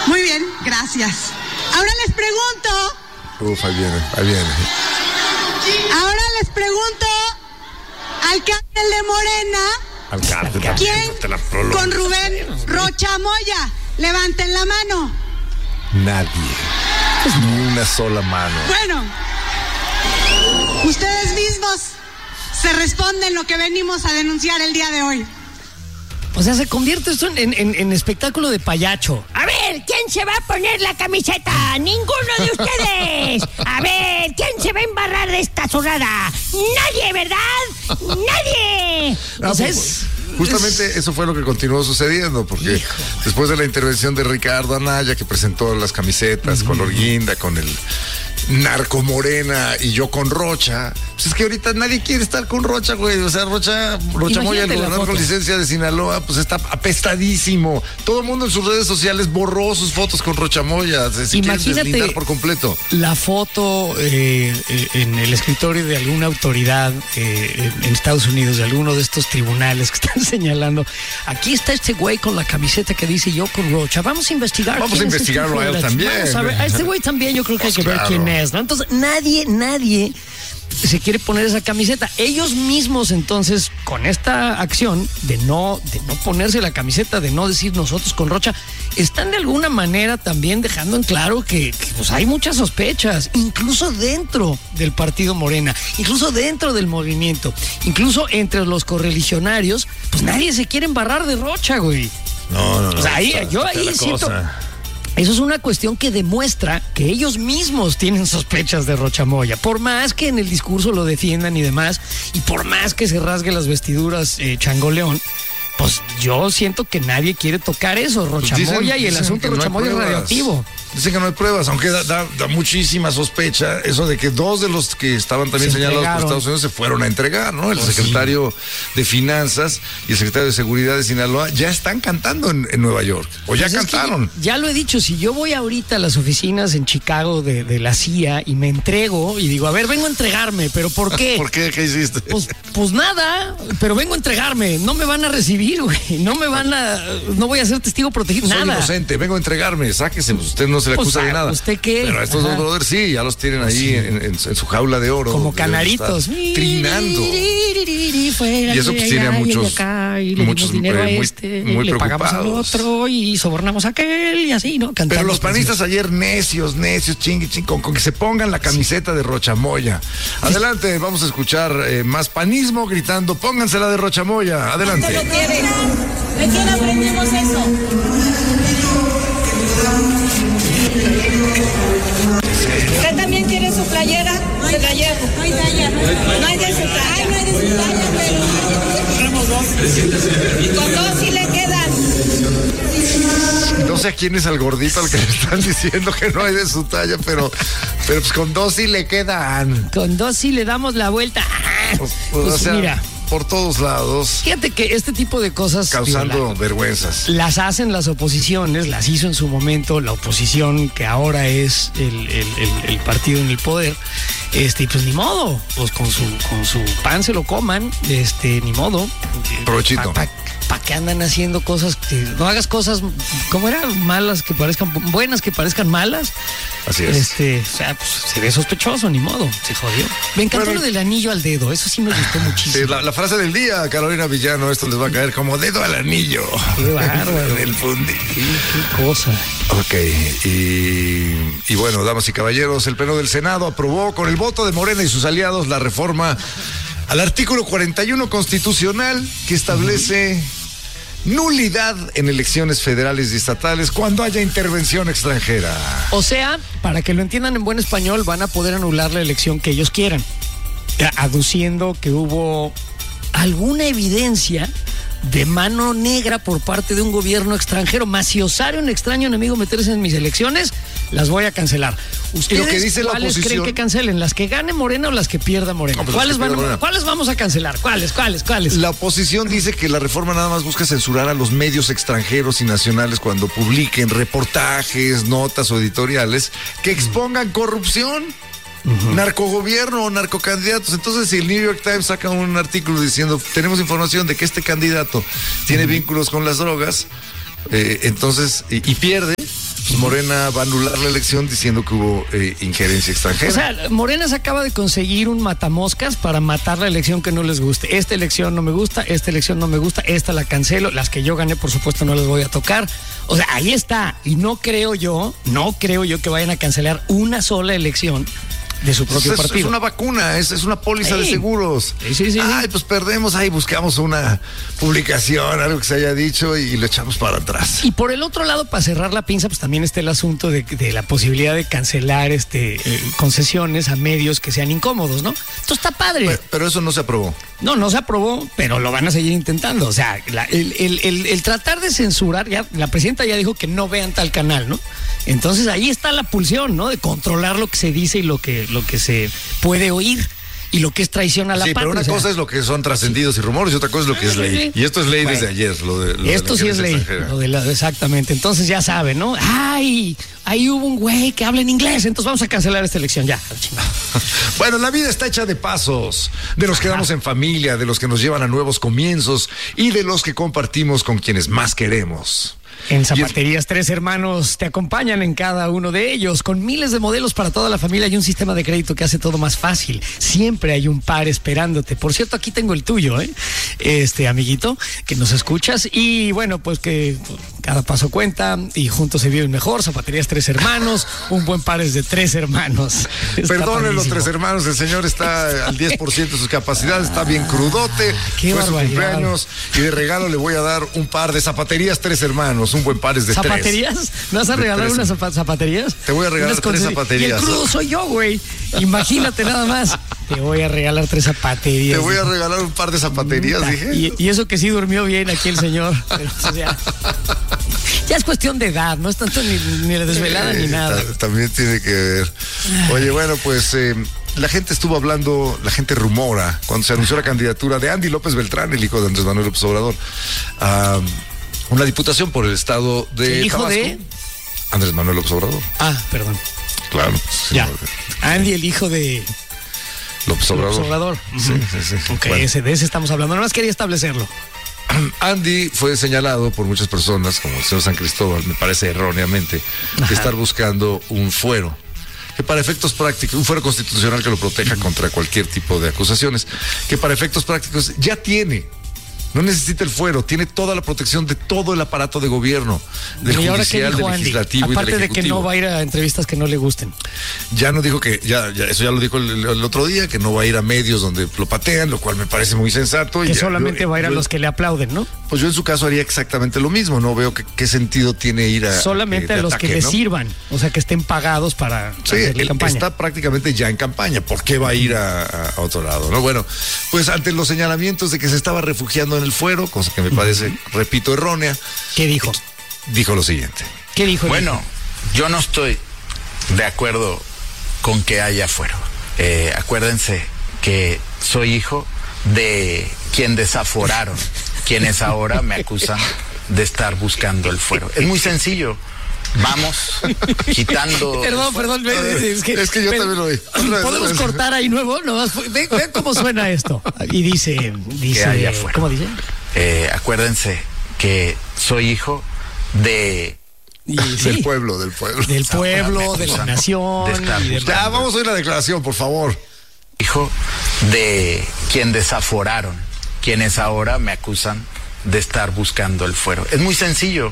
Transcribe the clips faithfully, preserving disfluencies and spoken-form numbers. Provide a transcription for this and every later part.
Muy bien, gracias. Ahora les pregunto. Uf, ahí viene, ahí viene. Ahora les pregunto al cártel de Morena. Al cártel. ¿Quién con Rubén Rocha Moya? Levanten la mano. Nadie. Ni una sola mano. Bueno, ustedes mismos se responden lo que venimos a denunciar el día de hoy. O sea, se convierte esto en, en, en espectáculo de payacho. A ver, ¿quién se va a poner la camiseta? ¡Ninguno de ustedes! A ver, ¿quién se va a embarrar de esta zurrada? ¡Nadie, verdad! ¡Nadie! Ah, pues, es, justamente es... eso fue lo que continuó sucediendo, porque Hijo. después de la intervención de Ricardo Anaya, que presentó las camisetas uh-huh. color guinda, con el narco Morena y yo con Rocha, pues es que ahorita nadie quiere estar con Rocha, güey. O sea, Rocha, Rocha Moya, el gobernador con licencia de Sinaloa, pues está apestadísimo. Todo el mundo en sus redes sociales borró sus fotos con Rocha Moya. Se Imagínate por completo. La foto eh, en el escritorio de alguna autoridad eh, en Estados Unidos, de alguno de estos tribunales que están señalando. Aquí está este güey con la camiseta que dice yo con Rocha. Vamos a investigar. Vamos a investigarlo este a él también. Vamos a ver, a este güey también yo creo que pues hay que claro. ver quién es, ¿no? Entonces, nadie, nadie se quiere poner esa camiseta. Ellos mismos, entonces, con esta acción de no, de no ponerse la camiseta, de no decir nosotros con Rocha, están de alguna manera también dejando en claro que, que pues, hay muchas sospechas, incluso dentro del partido Morena, incluso dentro del movimiento, incluso entre los correligionarios, pues nadie se quiere embarrar de Rocha, güey. No, no, no. O sea, ahí, está, yo está ahí siento... Cosa. Eso es una cuestión que demuestra que ellos mismos tienen sospechas de Rocha Moya. Por más que en el discurso lo defiendan y demás, y por más que se rasgue las vestiduras eh, Changoleón, pues yo siento que nadie quiere tocar eso, Rocha pues dicen, Moya, y el asunto de Rocha Moya es radioactivo. Dicen que no hay pruebas, aunque da, da, da muchísima sospecha eso de que dos de los que estaban también se señalados entregaron. por Estados Unidos se fueron a entregar, ¿no? El oh, secretario sí. de Finanzas y el secretario de Seguridad de Sinaloa ya están cantando en, en Nueva York, o ya pues cantaron. Ya lo he dicho, si yo voy ahorita a las oficinas en Chicago de, de la C I A y me entrego y digo, a ver, vengo a entregarme, ¿pero por qué? ¿Por qué? ¿Qué hiciste? Pues, pues nada, pero vengo a entregarme, no me van a recibir, güey, no me van a, no voy a ser testigo protegido, Soy nada. inocente, vengo a entregarme, sáquese, pues usted no se le acusa pues, de nada. ¿Usted qué? Pero a estos Ajá. dos brothers sí, ya los tienen ahí sí. en, en, en su jaula de oro. Como canaritos. Trinando. Y eso pues tiene a muchos, y le muchos dinero eh, a este, muy, muy le pagamos al preocupados. otro y sobornamos a aquel y así, ¿no? Cantando. Pero los panistas ayer necios, necios, chingui, chingui, con, con que se pongan la camiseta sí. de Rocha Moya. Adelante, vamos a escuchar eh, más panismo gritando, póngansela de Rocha Moya. Adelante. ¿Usted lo quiere? ¿De quién aprendimos eso? ¿Usted también quiere su playera? No se la llevo. No hay talla. No hay de su talla. Ay, no hay de su talla, pero... Tenemos dos. Y con dos sí le quedan. No sé a quién es el gordito al que le están diciendo que no hay de su talla, pero, pero pues con dos sí le quedan. Con dos sí le damos la vuelta. Pues, pues, pues o sea, mira. Por todos lados. Fíjate que este tipo de cosas... Causando digo, la, vergüenzas. Las hacen las oposiciones, las hizo en su momento la oposición que ahora es el, el, el, el partido en el poder. Este, y pues ni modo, pues con su, con su pan se lo coman, este, ni modo. Provechito. ¿Para pa, pa qué andan haciendo cosas? Que, no hagas cosas, ¿cómo era? Malas que parezcan, buenas que parezcan malas. Así es. Este, o sea, pues se ve sospechoso, ni modo, se jodió. Me encantó bueno, lo del anillo al dedo, eso sí me gustó muchísimo. Sí, la, la frase del día, Carolina Villano, esto les va a caer como dedo al anillo. Qué bárbaro. En el fundi. Qué, qué cosa. Ok, y, y bueno, damas y caballeros, el Pleno del Senado aprobó con el voto de Morena y sus aliados la reforma al artículo cuarenta y uno constitucional que establece nulidad en elecciones federales y estatales cuando haya intervención extranjera. O sea, para que lo entiendan en buen español, van a poder anular la elección que ellos quieran, aduciendo que hubo alguna evidencia de mano negra por parte de un gobierno extranjero. Más si osara un extraño enemigo meterse en mis elecciones, las voy a cancelar. ¿Ustedes lo que dice la cuáles oposición? creen que cancelen? ¿Las que gane Morena o las que pierda Morena? No, pues ¿Cuáles, van, Morena. ¿Cuáles vamos a cancelar? ¿Cuáles? ¿Cuáles? ¿Cuáles? La oposición dice que la reforma nada más busca censurar a los medios extranjeros y nacionales cuando publiquen reportajes, notas o editoriales que expongan corrupción. Uh-huh. Narcogobierno o narcocandidatos. Entonces, si el New York Times saca un artículo diciendo tenemos información de que este candidato tiene uh-huh. vínculos con las drogas, eh, entonces, y, y pierde, pues Morena va a anular la elección diciendo que hubo eh, injerencia extranjera. O sea, Morena se acaba de conseguir un matamoscas para matar la elección que no les guste. Esta elección no me gusta, esta elección no me gusta, esta la cancelo, las que yo gané, por supuesto, no las voy a tocar. O sea, ahí está. Y no creo yo, no creo yo que vayan a cancelar una sola elección de su propio es, partido. Es una vacuna, es, es una póliza sí. de seguros. Sí, sí, sí. Ay, pues perdemos, ahí buscamos una publicación, algo que se haya dicho y lo echamos para atrás. Y por el otro lado, para cerrar la pinza, pues también está el asunto de, de la posibilidad de cancelar este eh, concesiones a medios que sean incómodos, ¿no? Esto está padre. Pero, pero eso no se aprobó. No, no se aprobó, pero lo van a seguir intentando. O sea, la, el, el, el, el tratar de censurar, ya la presidenta ya dijo que no vean tal canal, ¿no? Entonces ahí está la pulsión, ¿no? De controlar lo que se dice y lo que, lo que se puede oír y lo que es traición a la sí, patria. Pero una o sea, cosa es lo que son trascendidos y rumores y otra cosa es lo que es ley. Y esto es ley bueno, desde ayer. Lo de, lo esto de sí es ley. Lo de la, exactamente. Entonces ya saben, ¿no? ¡Ay! Ahí hubo un güey que habla en inglés, entonces vamos a cancelar esta elección. Ya, bueno, la vida está hecha de pasos, de los que damos en familia, de los que nos llevan a nuevos comienzos y de los que compartimos con quienes más queremos. En Zapaterías Tres Hermanos te acompañan en cada uno de ellos, con miles de modelos para toda la familia y un sistema de crédito que hace todo más fácil. Siempre hay un par esperándote. Por cierto, aquí tengo el tuyo, ¿eh? Este, amiguito, que nos escuchas. Y bueno, pues que cada paso cuenta y juntos se viven mejor. Zapaterías Tres Hermanos, un buen par es de tres hermanos. Perdonen los tres hermanos, el señor está al diez por ciento de sus capacidades, está bien crudote. Qué fue su barbaridad. cumpleaños y de regalo le voy a dar un par de Zapaterías Tres Hermanos. Un buen par es de ¿Zapaterías? tres. ¿Me vas a De regalar tres. unas zapa- zapaterías? Te voy a regalar Unas tres con- zapaterías. Y el crudo soy yo, güey. Imagínate nada más. Te voy a regalar tres zapaterías. Te voy a regalar un par de zapaterías, Puta. dije. Y, y eso que sí durmió bien aquí el señor. Pero, o sea, ya es cuestión de edad, no es tanto ni, ni la desvelada Eh, ni nada. ta- También tiene que ver. Oye, bueno, pues eh, la gente estuvo hablando, la gente rumora, cuando se anunció la candidatura de Andy López Beltrán, el hijo de Andrés Manuel López Obrador, a una diputación por el estado de ¿El hijo Tabasco. de? Andrés Manuel López Obrador. Ah, perdón. Claro. sí, Ya. Andy, el hijo de López Obrador. López Obrador. Sí, Ujú. sí, sí. Ok, Bueno. ese, de ese estamos hablando. Nada más quería establecerlo. Andy fue señalado por muchas personas, como el señor San Cristóbal, me parece erróneamente, Ajá. de estar buscando un fuero, que para efectos prácticos, un fuero constitucional que lo proteja contra cualquier tipo de acusaciones, que para efectos prácticos ya tiene. No necesita el fuero, tiene toda la protección de todo el aparato de gobierno, del ¿Y ahora qué judicial, dijo del Andy? legislativo y Aparte del de que ejecutivo. no va a ir a entrevistas que no le gusten. Ya no dijo que, ya, ya eso ya lo dijo el, el otro día, que no va a ir a medios donde lo patean, lo cual me parece muy sensato. y Que ya, solamente yo- va a ir a yo- los que le aplauden, ¿no? Pues yo en su caso haría exactamente lo mismo, no veo que- qué sentido tiene ir a... Solamente eh, de a los ataque, que le ¿no? sirvan, o sea, que estén pagados para Sí, hacerle él campaña. está prácticamente ya en campaña. ¿Por qué va a ir a, a- a otro lado? ¿No? Bueno, pues ante los señalamientos de que se estaba refugiando en el fuero, cosa que me parece, repito, errónea, ¿Qué dijo? dijo lo siguiente. ¿Qué dijo? el Bueno, yo no estoy de acuerdo con que haya fuero. Eh, acuérdense que soy hijo de quien desaforaron, quienes ahora me acusan de estar buscando el fuero. Es muy sencillo. Vamos quitando... Perdón, perdón, ve- ve- es que, Es que yo ve- también lo oí. Otra vez, ¿Podemos otra vez. cortar ahí nuevo? Nomás, ve, ve cómo suena esto. Y dice, dice, Que haya fuera. ¿cómo dice? Eh, acuérdense que soy hijo de... Y, Del sí, pueblo, del pueblo. del pueblo, Ahora me de la acusan nación. de estar y de- buscando. Ya, vamos a oír la declaración, por favor. hijo de quien desaforaron, quienes ahora me acusan de estar buscando el fuero. Es muy sencillo.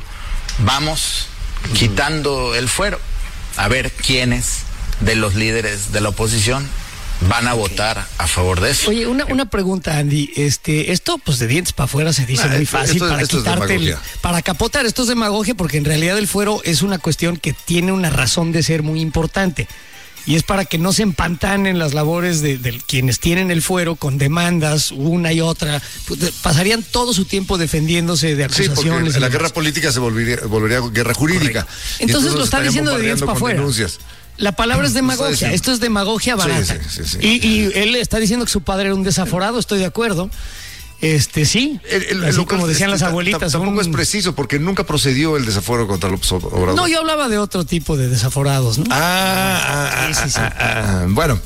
Vamos quitando el fuero. A ver quiénes de los líderes de la oposición van a votar a favor de eso. Oye, una, una pregunta, Andy. Este, esto, pues de dientes para afuera se dice Ah, muy esto- fácil esto- para esto es quitarte el, demagogia. para capotar. Esto es demagogia porque en realidad el fuero es una cuestión que tiene una razón de ser muy importante. Y es para que no se empantanen las labores de, de quienes tienen el fuero con demandas, una y otra. Pues, de- pasarían todo su tiempo defendiéndose de Sí, porque acusaciones. y la demás. guerra política se volvería, volvería guerra jurídica. Y Entonces lo está estarían diciendo de dientes bombardeando para con afuera. denuncias. La palabra es Lo está demagogia. diciendo. Esto es demagogia barata. Sí, sí, sí, sí. Y, y él está diciendo que su padre era un desaforado, estoy de acuerdo. Este sí, El- el- así lo- como decían este, las ta- abuelitas. Tampoco un- es preciso, porque nunca procedió el desafuero contra López Obrador. No, yo hablaba de otro tipo de desaforados, ¿no? Ah, ah, ah, Sí, sí, sí. ah, ah, ah. Bueno.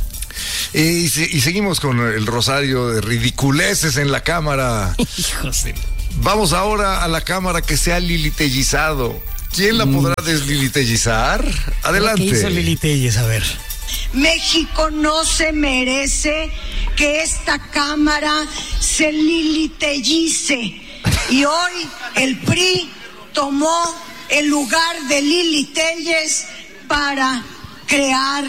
Eh, y, se- y seguimos con el rosario de ridiculeces en la Cámara. Hijos de... Vamos ahora a la Cámara que se ha lilitellizado. ¿Quién la podrá deslilitellizar? Adelante. ¿Qué hizo Lili Telles? A ver. México no se merece que esta Cámara se lilitellice. Y hoy el P R I tomó el lugar de Lili Telles para crear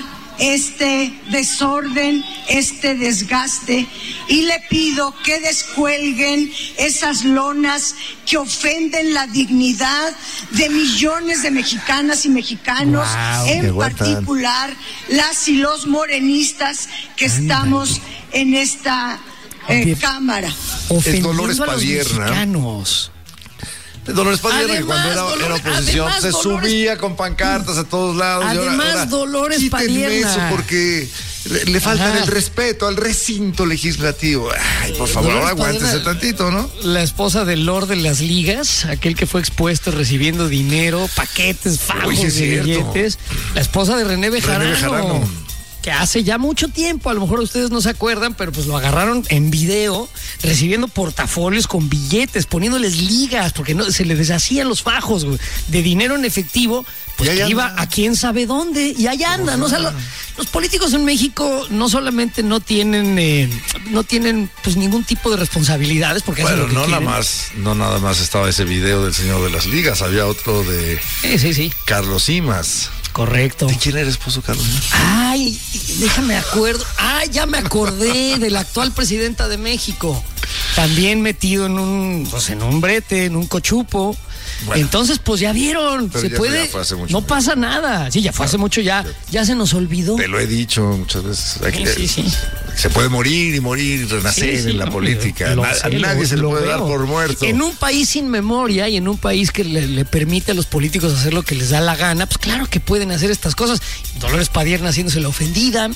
este desorden, este desgaste, y le pido que descuelguen esas lonas que ofenden la dignidad de millones de mexicanas y mexicanos, wow, en particular las y los morenistas que estamos en esta eh, Cámara. Ofendiendo Dolores a los Padierna. mexicanos. Dolores Padierna, que Además, cuando era, Dolores- era oposición, además, se Dolores- subía con pancartas a todos lados. y ahora- Además, ahora, Dolores quítenme Padierna. eso porque le, le faltan Ajá. el respeto al recinto legislativo. Ay, por favor, Dolores ahora aguántese Padierna, tantito, ¿no? La esposa del Lord de las Ligas, aquel que fue expuesto recibiendo dinero, paquetes, fajos Uy, sí es de cierto. billetes. La esposa de René Bejarano. René Bejarano. Que hace ya mucho tiempo, a lo mejor ustedes no se acuerdan, pero pues lo agarraron en video, recibiendo portafolios con billetes, poniéndoles ligas, porque no se le deshacían los fajos, güey, de dinero en efectivo, pues Y ahí que iba anda. a quién sabe dónde, y allá andan. O sea, lo- los políticos en México no solamente no tienen, eh, no tienen pues ningún tipo de responsabilidades, porque hacen Bueno, lo que no nada quieren. más, no nada más estaba ese video del señor de las ligas, había otro de Sí, sí, sí, Carlos Simas. correcto. ¿De quién era esposo Carlos Simas? Ay, déjame acuerdo. Ay, ya me acordé de la actual presidenta de México. También metido en un, pues en un brete, en un cochupo. Bueno. Entonces, pues ya vieron, Pero se ya- puede, ya fue hace mucho no tiempo. pasa nada. Sí, ya fue hace mucho, ya, ya se nos olvidó. Te lo he dicho muchas veces. Hay Sí, que- sí, sí. Se puede morir y morir y renacer Sí, sí, en la no, política. lo Na- sé, a nadie lo- se le lo puede dar veo. por muerto. En un país sin memoria y en un país que le, le permite a los políticos hacer lo que les da la gana, pues claro que pueden hacer estas cosas. Dolores Padierna haciéndose la ofendida,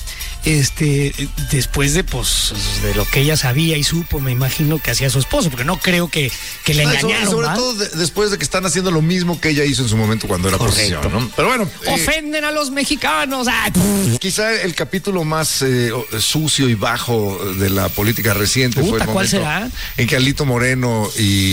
este, después de pues de lo que ella sabía y supo, me imagino que hacía su esposo, porque no creo que, que le No, y sobre- engañaron. sobre ¿va? todo de- después de que están haciendo lo mismo que ella hizo en su momento cuando era Correcto. oposición, ¿no? Pero bueno, eh, Ofenden a los mexicanos. ¡Ay! pff! quizá el capítulo más eh, o- sucio y bajo de la política reciente fue Puta, el ¿cuál momento será? en que Alito Moreno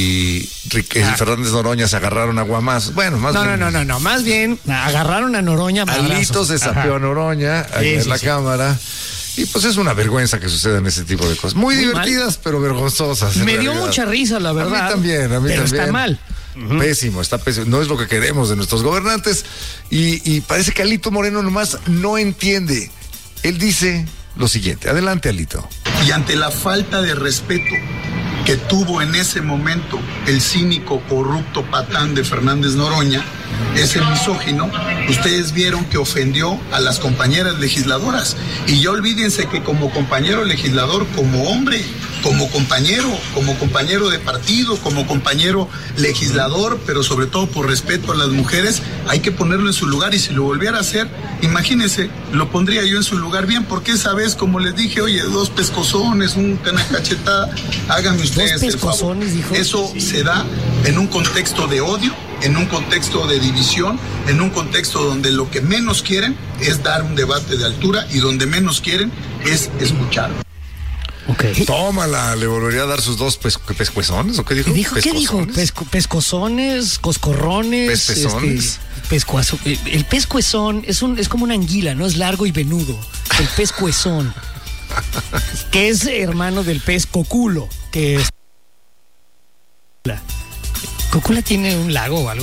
y Ric- eh, Ah. Fernández Noroña se agarraron a guamazos. Bueno, más No, no, bien, no, no, no, más bien agarraron a Noroña. Alito madrazos. se Ajá. sapeó a Noroña ahí Sí, en sí, la sí. cámara. Y pues es una vergüenza que sucedan ese tipo de cosas. Muy, Muy divertidas, pero vergonzosas. en Me dio realidad. mucha risa, la verdad. A mí también, a mí pero también. está mal. Pésimo, está pésimo. No es lo que queremos de nuestros gobernantes. Y, y parece que Alito Moreno nomás no entiende. Él dice lo siguiente. Adelante, Alito. Y ante la falta de respeto que tuvo en ese momento el cínico, corrupto patán de Fernández Noroña, ese misógino, ustedes vieron que ofendió a las compañeras legisladoras. Y ya olvídense que como compañero legislador, como hombre, como compañero, como compañero de partido, como compañero legislador, pero sobre todo por respeto a las mujeres, hay que ponerlo en su lugar. Y si lo volviera a hacer, imagínense, lo pondría yo en su lugar bien, porque esa vez, como les dije, oye, dos pescozones, un cana cachetada, háganme ustedes el favor. pescozones, dijo. Eso se da en un contexto de odio, en un contexto de división, en un contexto donde lo que menos quieren es dar un debate de altura y donde menos quieren es escuchar. Ok. Tómala, le volvería a dar sus dos pes- pescuezones, ¿o qué dijo? ¿Qué dijo? ¿Qué dijo? ¿Pescozones? Pesco- pescozones, coscorrones. Pespezones. este, pescuazo- el pescuezón es un, es como una anguila, ¿no? Es largo y venudo. El pescuezón. Que es hermano del pez coculo, que es. ¿Cocula tiene un lago o algo?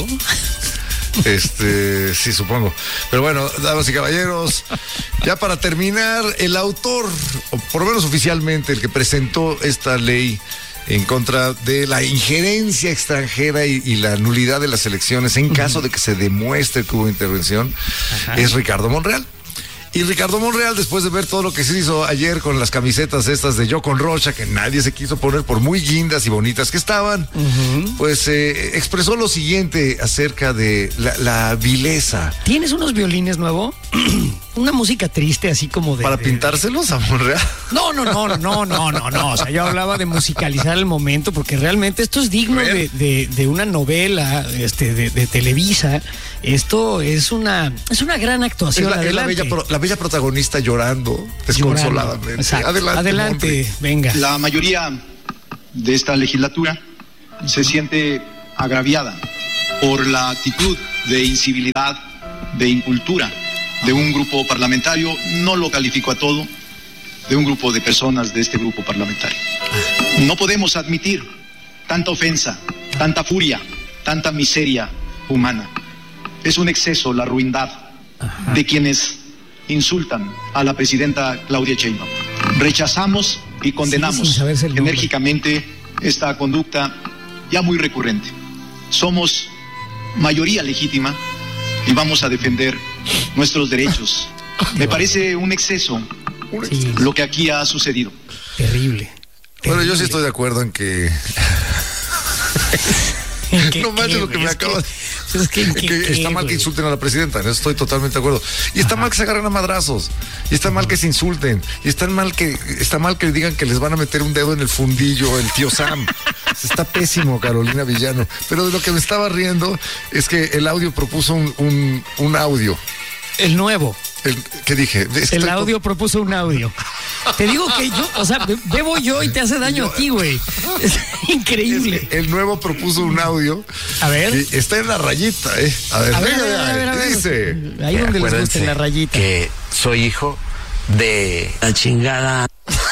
Este, sí, supongo. Pero bueno, damas y caballeros, ya para terminar, el autor, o por lo menos oficialmente, el que presentó esta ley en contra de la injerencia extranjera y, y la nulidad de las elecciones en caso de que se demuestre que hubo intervención, Ajá. es Ricardo Monreal. Y Ricardo Monreal, después de ver todo lo que se hizo ayer con las camisetas estas de Yo con Rocha, que nadie se quiso poner por muy guindas y bonitas que estaban, pues eh, expresó lo siguiente acerca de la, la vileza. ¿Tienes unos violines nuevo? Una música triste, así como de. ¿Para de- pintárselos a Monreal? No, no, no, no, no, no, no. O sea, yo hablaba de musicalizar el momento, porque realmente esto es digno de, de, de una novela, este, de, de Televisa. Esto es una, es una gran Es actuación. la, es la Adelante. bella, pro- la bella protagonista llorando desconsoladamente. Llorando. Exacto. Adelante. Adelante, Monre. venga. La mayoría de esta legislatura se siente agraviada por la actitud de incivilidad, de incultura de un grupo parlamentario, no lo califico a todo, de un grupo de personas de este grupo parlamentario. No podemos admitir tanta ofensa, tanta furia, tanta miseria humana. Es un exceso la ruindad de quienes insultan a la presidenta Claudia Sheinbaum. Rechazamos y condenamos sí, enérgicamente esta conducta ya muy recurrente. Somos mayoría legítima y vamos a defender nuestros derechos. Me parece un exceso sí. lo que aquí ha sucedido. Terrible. Bueno, yo sí estoy de acuerdo en que... no manches lo que me acaba de... Es que, que, que está mal que insulten a la presidenta, en eso estoy totalmente de acuerdo. Y está Ajá. mal que se agarren a madrazos, y está mal que se insulten, y está mal que está mal que digan que les van a meter un dedo en el fundillo el tío Sam. Está pésimo, Carolina Villano. Pero de lo que me estaba riendo es que el audio propuso un, un, un audio. El nuevo. El, ¿Qué dije? Es el audio con... propuso un audio. Te digo que yo, o sea, bebo yo y te hace daño yo, a ti, güey. Es increíble. Es que el nuevo propuso un audio. A ver. Está en la rayita, ¿eh? A ver, a ver, a ver, a ver, a ver. Dice. Ahí donde les gusta, en la rayita. Que soy hijo de la chingada.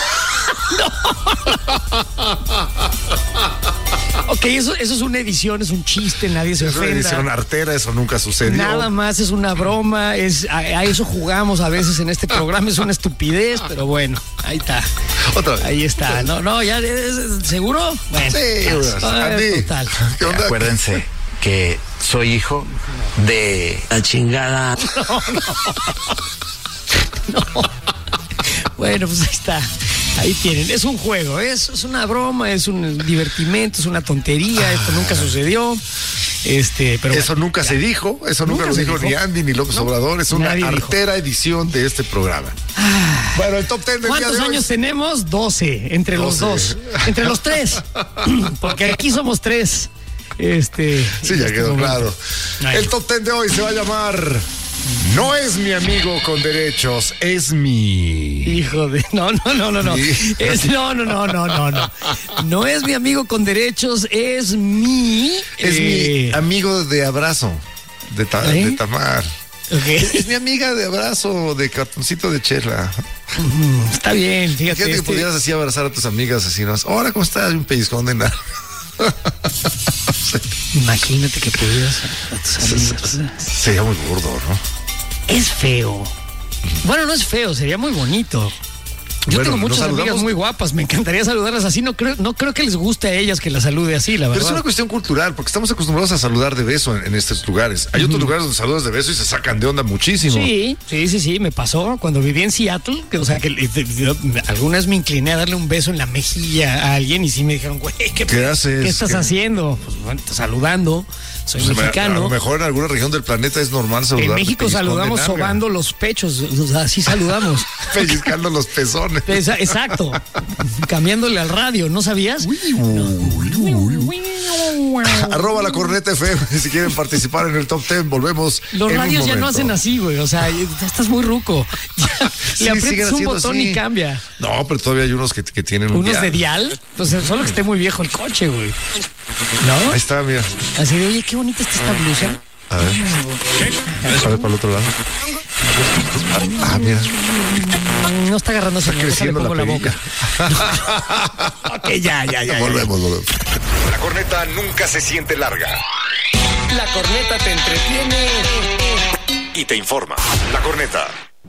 Ok, eso, eso es una edición, es un chiste, nadie se ofenda. Es una edición artera, eso nunca sucedió. Nada más, es una broma, es a, a eso jugamos a veces en este programa, es una estupidez, pero bueno, ahí está. Otra vez. Ahí está, no, no, ya, ¿seguro? Bueno, sí, pues, total. Acuérdense que soy hijo de la chingada. No, no. No. Bueno, pues ahí está. Ahí tienen, es un juego, es, es una broma, es un divertimento, es una tontería, esto nunca sucedió. Este, pero eso bueno, nunca ya. se dijo, eso nunca, nunca lo dijo, dijo ni Andy ni López no, Obrador, es una artera dijo. edición de este programa. Ah, bueno, el top ten del ¿cuántos día de años hoy? tenemos? doce, entre doce. Los dos, entre los tres, porque aquí somos tres. Este, sí, ya este quedó momento. claro. Ay. El top ten de hoy se va a llamar... No es mi amigo con derechos, es mi... Hijo de... No, no, no, no, no. Es, no, no, no, no, no, no. No es mi amigo con derechos, es mi... Es eh... mi amigo de abrazo, de, ta... ¿Eh? de Tamar. Okay. Es, es mi amiga de abrazo, de cartoncito de chela. Mm, está bien, fíjate. Fíjate este... que podías así abrazar a tus amigas, así, ¿no? Hola, ¿cómo estás? Un pellizcón de nada. Imagínate que pudieras a tus amigos. Sería muy gordo, ¿no? Es feo. Bueno, no es feo, sería muy bonito. Yo bueno, tengo muchas amigas muy guapas, me encantaría saludarlas así, no creo, no creo que les guste a ellas que las salude así, la verdad. Pero es una cuestión cultural, porque estamos acostumbrados a saludar de beso en, en estos lugares. Hay uh-huh. otros lugares donde saludas de beso y se sacan de onda muchísimo. Sí, sí, sí, sí, me pasó cuando viví en Seattle, que, o sea, que yo, alguna vez me incliné a darle un beso en la mejilla a alguien y sí me dijeron, güey, ¿qué, ¿qué haces? ¿Qué estás ¿Qué? haciendo? Pues bueno, saludando. Soy pues mexicano. A lo mejor en alguna región del planeta es normal saludar. En México saludamos sobando los pechos, o sea, así saludamos. Pellizcando los pezones. Exacto. Cambiándole al radio, ¿no sabías? Uy, uy, uy, uy. Arroba la corneta F M si quieren participar en el top ten, volvemos. Los en radios ya no hacen así, güey. O sea, ya estás muy ruco. Ya, sí, le aprietas un botón así. Y cambia. No, pero todavía hay unos que, que tienen un ¿Unos dial. de dial? Pues solo que esté muy viejo el coche, güey. ¿No? Ahí está, mira. Así de, oye, qué bonita está esta blusa. A ver. A ver para el otro lado. Ah, mira. No está agarrando está creciendo le pongo la, la boca. Ok, ya, ya, ya. Volvemos, ya. volvemos. La corneta nunca se siente larga. La corneta te entretiene y te informa. La corneta.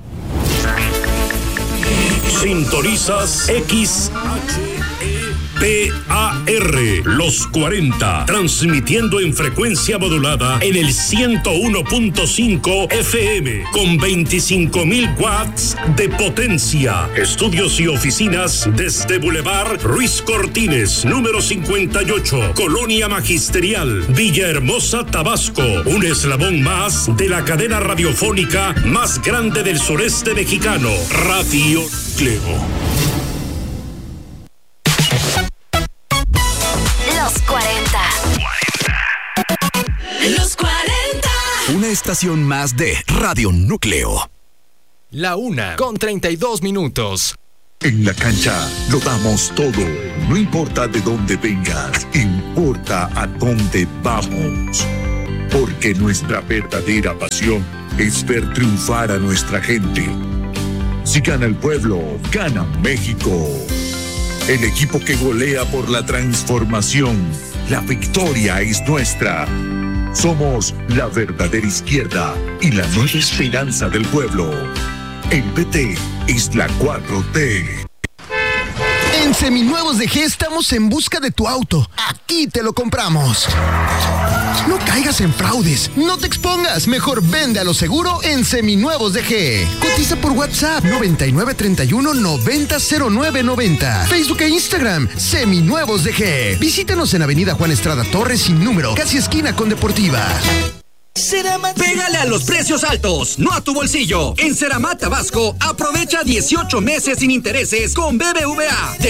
Sintonizas X H P A R, los cuarenta, transmitiendo en frecuencia modulada en el ciento uno punto cinco F M, con veinticinco mil watts de potencia. Estudios y oficinas desde Boulevard Ruiz Cortines, número cincuenta y ocho, Colonia Magisterial, Villahermosa, Tabasco. Un eslabón más de la cadena radiofónica más grande del sureste mexicano, Radio Núcleo. Los cuarenta. Los cuarenta. Una estación más de Radio Núcleo. La una con treinta y dos minutos. En la cancha lo damos todo. No importa de dónde vengas, importa a dónde vamos. porque nuestra verdadera pasión es ver triunfar a nuestra gente. Si gana el pueblo, gana México. El equipo que golea por la transformación. La victoria es nuestra. Somos la verdadera izquierda y la nueva esperanza del pueblo. El P T es la cuatro T. En Seminuevos de G estamos en busca de tu auto. Aquí te lo compramos. No caigas en fraudes, no te expongas, mejor vende a lo seguro en Seminuevos de G. Cotiza por WhatsApp noventa y nueve treinta y uno noventa cero nueve noventa. Facebook e Instagram, Seminuevos de G. Visítanos en Avenida Juan Estrada Torres sin número, casi esquina con Deportiva. Pégale a los precios altos, no a tu bolsillo. En Ceramat Tabasco, aprovecha dieciocho meses sin intereses con B B V A.